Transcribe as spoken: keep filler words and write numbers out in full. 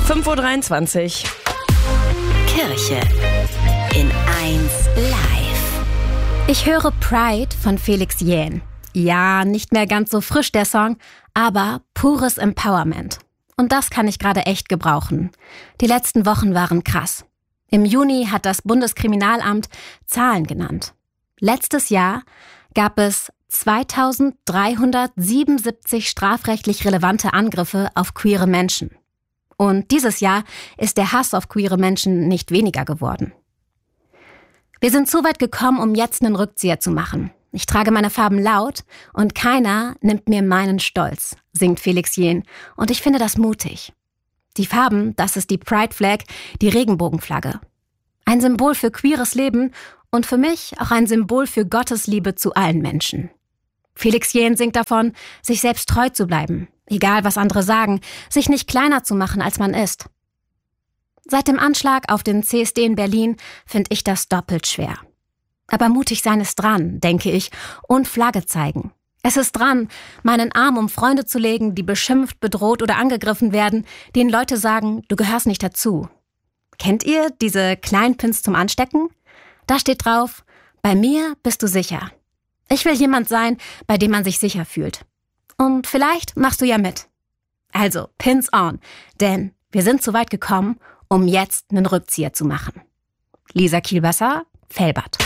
fünf Uhr dreiundzwanzig. Kirche in eins live. Ich höre Pride von Felix Jähn. Ja, nicht mehr ganz so frisch der Song, aber pures Empowerment. Und das kann ich gerade echt gebrauchen. Die letzten Wochen waren krass. Im Juni hat das Bundeskriminalamt Zahlen genannt. Letztes Jahr gab es zweitausenddreihundertsiebenundsiebzig strafrechtlich relevante Angriffe auf queere Menschen. Und dieses Jahr ist der Hass auf queere Menschen nicht weniger geworden. Wir sind so weit gekommen, um jetzt einen Rückzieher zu machen. Ich trage meine Farben laut und keiner nimmt mir meinen Stolz, singt Felix Jähn. Und ich finde das mutig. Die Farben, das ist die Pride Flag, die Regenbogenflagge. Ein Symbol für queeres Leben und für mich auch ein Symbol für Gottes Liebe zu allen Menschen. Felix Jähn singt davon, sich selbst treu zu bleiben, egal was andere sagen, sich nicht kleiner zu machen, als man ist. Seit dem Anschlag auf den C S D in Berlin finde ich das doppelt schwer. Aber mutig sein ist dran, denke ich, und Flagge zeigen. Es ist dran, meinen Arm um Freunde zu legen, die beschimpft, bedroht oder angegriffen werden, denen Leute sagen, du gehörst nicht dazu. Kennt ihr diese kleinen Pins zum Anstecken? Da steht drauf, bei mir bist du sicher. Ich will jemand sein, bei dem man sich sicher fühlt. Und vielleicht machst du ja mit. Also, Pins on, denn wir sind so weit gekommen, um jetzt einen Rückzieher zu machen. Lisa Kielbasser, Felbert.